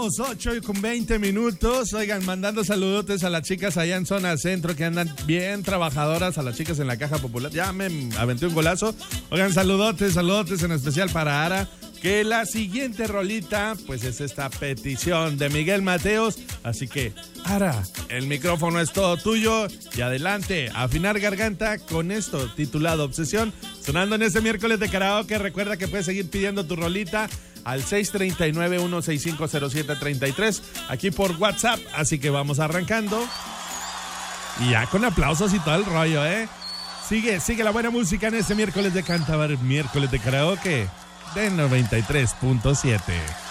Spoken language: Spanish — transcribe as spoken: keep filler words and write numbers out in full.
ocho y con veinte minutos. Oigan, mandando saludotes a las chicas allá en zona centro que andan bien trabajadoras, a las chicas en la Caja Popular. Ya me aventé un golazo. Oigan, saludotes, saludotes en especial para Ara. Que la siguiente rolita, pues es esta petición de Miguel Mateos. Así que, Ara, el micrófono es todo tuyo. Y adelante, afinar garganta con esto, titulado Obsesión. Sonando en este miércoles de karaoke. Recuerda que puedes seguir pidiendo tu rolita al seis tres nueve, uno seis cinco, cero siete tres tres, aquí por WhatsApp. Así que vamos arrancando. Y ya con aplausos y todo el rollo, ¿eh? Sigue, sigue la buena música en este miércoles de Cantabar, miércoles de karaoke de noventa y tres punto siete.